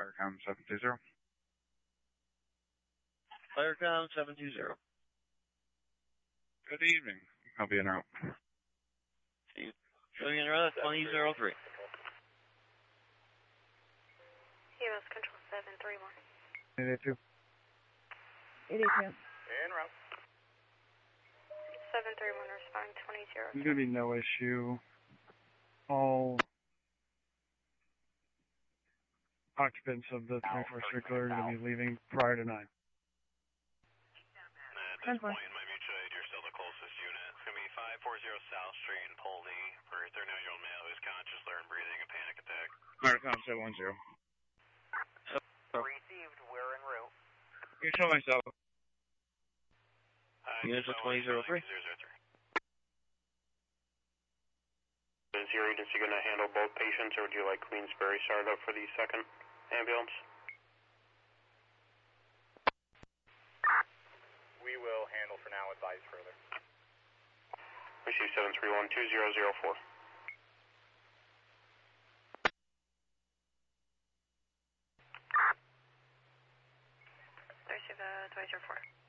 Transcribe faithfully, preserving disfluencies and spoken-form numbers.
Firecom seven two zero. Firecom seven two zero. Good evening. I'll be en route. Showing in route twenty oh three. U S Control seven three one. eight eight two. eight eight two. En route. seven three one responding twenty oh three. There's going to be no issue. All occupants of the twenty-four circular are going to be leaving prior to nine. At this point in my mutual aid, you're still the closest unit. It's going to be five forty South Street in Poldy for a thirty-nine-year-old male who's conscious, learned breathing, a panic attack. Firecom seven one zero. Received, we're en route. You can show myself. Uh, Units of twenty oh three. Is your agency going to handle both patients, or would you like Queensbury started up for the second ambulance? We will handle for now, advise further. Receive seven three one two zero zero four. Receive uh, twenty oh four.